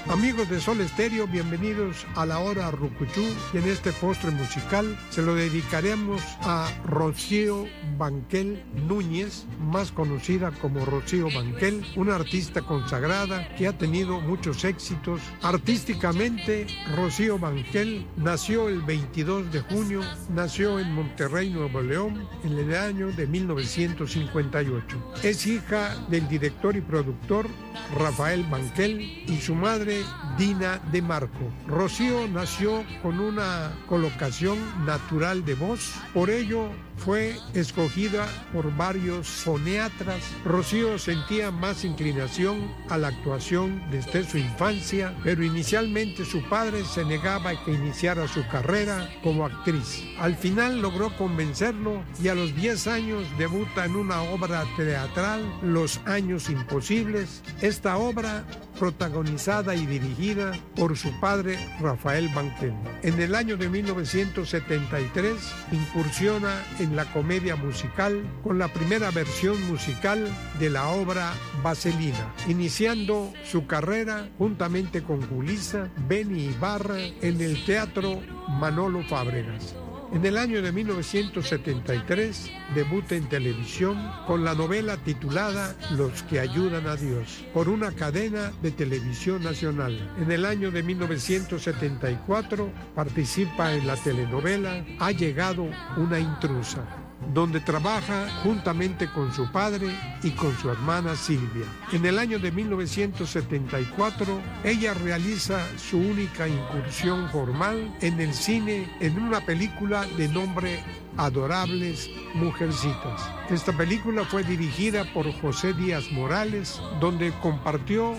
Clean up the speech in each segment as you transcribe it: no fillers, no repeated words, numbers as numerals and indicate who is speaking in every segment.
Speaker 1: Amigos de Sol Estéreo, bienvenidos a la hora Rucuchú, y en este postre musical se lo dedicaremos a Rocío Banquel Núñez, más conocida como Rocío Banquel, una artista consagrada que ha tenido muchos éxitos. Artísticamente, Rocío Banquel nació el 22 de junio, nació en Monterrey, Nuevo León, en el año de 1958. Es hija del director y productor Rafael Banquel y su madre Dina de Marco. Rocío nació con una colocación natural de voz, por ello fue escogida por varios foniatras. Rocío sentía más inclinación a la actuación desde su infancia, pero inicialmente su padre se negaba a que iniciara su carrera como actriz. Al final logró convencerlo y a los 10 años debuta en una obra teatral, Los Años Imposibles. Esta obra protagonizada y dirigida por su padre Rafael Banquel. En el año de 1973 incursiona en la comedia musical con la primera versión musical de la obra Vaselina, iniciando su carrera juntamente con Julissa, Benny Ibarra en el Teatro Manolo Fábregas. En el año de 1973 debuta en televisión con la novela titulada Los que ayudan a Dios por una cadena de televisión nacional. En el año de 1974 participa en la telenovela Ha llegado una intrusa, donde trabaja juntamente con su padre y con su hermana Silvia. En el año de 1974, ella realiza su única incursión formal en el cine en una película de nombre Adorables Mujercitas. Esta película fue dirigida por José Díaz Morales, donde compartió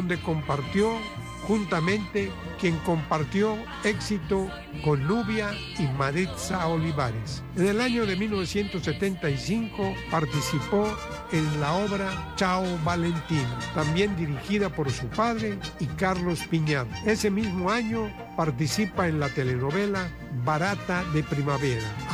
Speaker 1: juntamente quien compartió éxito con Nubia y Maritza Olivares. En el año de 1975 participó en la obra Chao Valentina, también dirigida por su padre y Carlos Piñar. Ese mismo año participa en la telenovela Barata de Primavera.